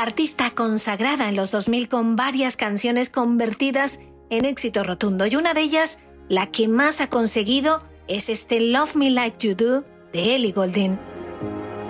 artista consagrada en los 2000 con varias canciones convertidas en éxito rotundo, y una de ellas, la que más ha conseguido, es este Love Me Like You Do de Ellie Goulding.